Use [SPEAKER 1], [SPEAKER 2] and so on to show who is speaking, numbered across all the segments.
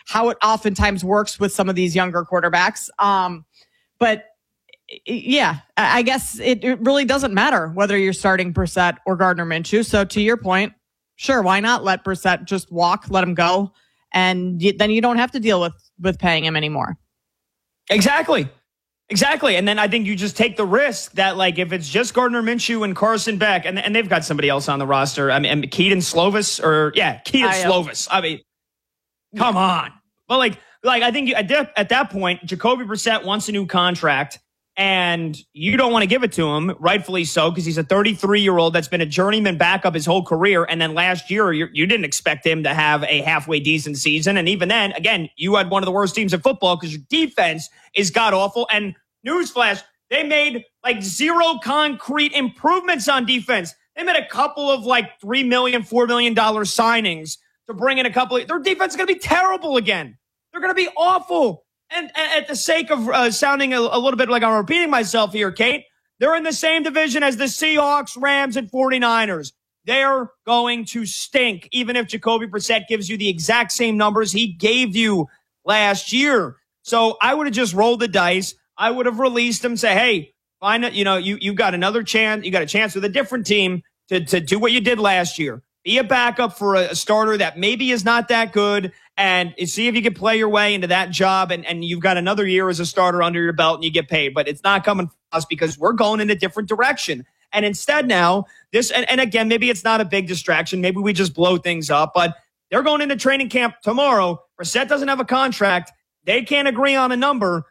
[SPEAKER 1] how it oftentimes works with some of these younger quarterbacks. But yeah, I guess it really doesn't matter whether you're starting Brissett or Gardner Minshew. So to your point, sure, why not let Brissett just walk, let him go, and then you don't have to deal with paying him anymore.
[SPEAKER 2] Exactly. And then I think you just take the risk that, like, if it's just Gardner Minshew and Carson Beck, and they've got somebody else on the roster. I mean, Keaton Slovis, Slovis. I mean, come on. But like I think at that point, Jacoby Brissett wants a new contract, and you don't want to give it to him, rightfully so, because he's a 33-year-old that's been a journeyman backup his whole career. And then last year, you didn't expect him to have a halfway decent season. And even then, again, you had one of the worst teams in football because your defense is god-awful. And newsflash, they made like zero concrete improvements on defense. They made a couple of like $3 million, $4 million signings to bring in a couple of, their defense is going to be terrible again. They're going to be awful. And at the sake of sounding a little bit like I'm repeating myself here, Kate, they're in the same division as the Seahawks, Rams, and 49ers. They're going to stink, even if Jacoby Brissett gives you the exact same numbers he gave you last year. So I would have just rolled the dice. I would have released him, say, hey, find it. You got another chance. You got a chance with a different team to do what you did last year. Be a backup for a starter that maybe is not that good, and see if you can play your way into that job, and you've got another year as a starter under your belt and you get paid. But it's not coming from us because we're going in a different direction. And instead now, and again, maybe it's not a big distraction. Maybe we just blow things up, but they're going into training camp tomorrow. Brissett doesn't have a contract. They can't agree on a number.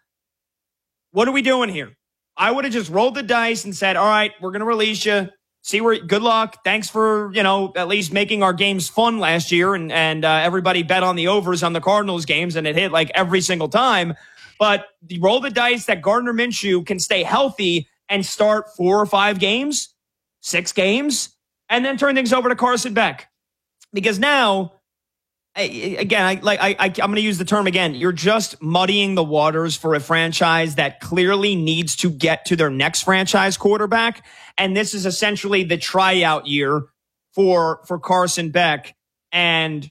[SPEAKER 2] What are we doing here? I would have just rolled the dice and said, all right, we're going to release you. Good luck. Thanks for, at least making our games fun last year. And everybody bet on the overs on the Cardinals games, and it hit like every single time. But you roll the dice that Gardner Minshew can stay healthy and start 4 or 5 games, 6 games, and then turn things over to Carson Beck. Because now, I'm going to use the term again. You're just muddying the waters for a franchise that clearly needs to get to their next franchise quarterback. And this is essentially the tryout year for Carson Beck, and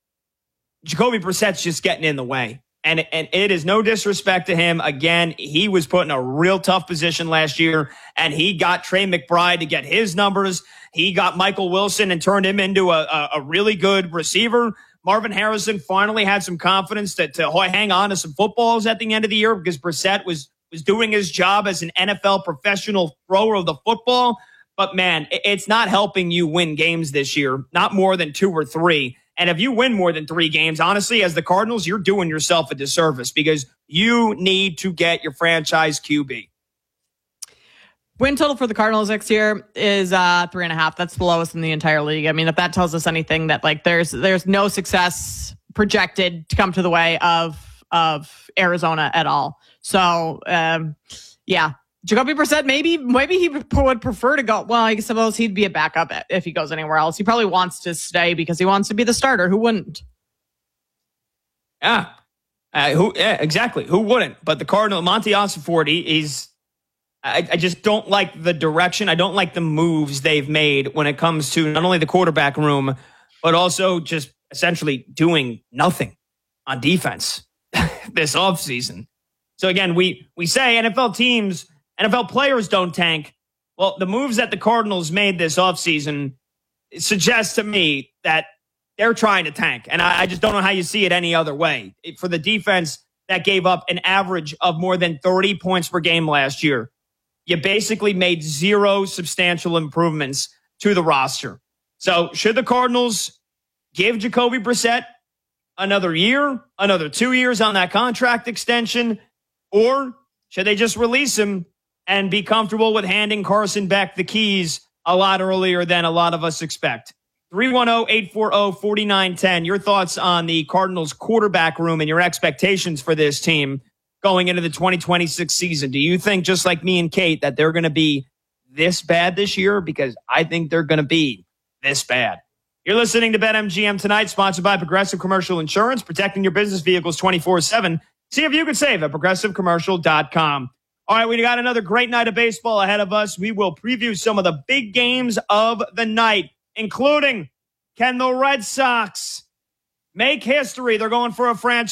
[SPEAKER 2] Jacoby Brissett's just getting in the way. And it is no disrespect to him. Again, he was put in a real tough position last year, and he got Trey McBride to get his numbers. He got Michael Wilson and turned him into a really good receiver. Marvin Harrison finally had some confidence to hang on to some footballs at the end of the year because Brissett was doing his job as an NFL professional thrower of the football. But, man, it's not helping you win games this year, not more than 2 or 3. And if you win more than 3 games, honestly, as the Cardinals, you're doing yourself a disservice because you need to get your franchise QB.
[SPEAKER 1] Win total for the Cardinals next year is 3.5. That's the lowest in the entire league. I mean, if that tells us anything, that like there's no success projected to come to the way of Arizona at all. So yeah, Jacoby Brissett, maybe he would prefer to go. Well, I suppose he'd be a backup if he goes anywhere else. He probably wants to stay because he wants to be the starter. Who wouldn't?
[SPEAKER 2] Yeah, exactly. Who wouldn't? But the Cardinal, Monty Ossenfort, he's. I just don't like the direction. I don't like the moves they've made when it comes to not only the quarterback room, but also just essentially doing nothing on defense this offseason. So again, we say NFL players don't tank. Well, the moves that the Cardinals made this offseason suggest to me that they're trying to tank. And I just don't know how you see it any other way. For the defense that gave up an average of more than 30 points per game last year, you basically made 0 substantial improvements to the roster. So should the Cardinals give Jacoby Brissett another year, another 2 years on that contract extension, or should they just release him and be comfortable with handing Carson Beck the keys a lot earlier than a lot of us expect? 310-840-4910. Your thoughts on the Cardinals quarterback room and your expectations for this team going into the 2026 season. Do you think, just like me and Kate, that they're going to be this bad this year? Because I think they're going to be this bad. You're listening to BetMGM Tonight, sponsored by Progressive Commercial Insurance, protecting your business vehicles 24/7. See if you can save at progressivecommercial.com. All right, we got another great night of baseball ahead of us. We will preview some of the big games of the night, including, can the Red Sox make history? They're going for a franchise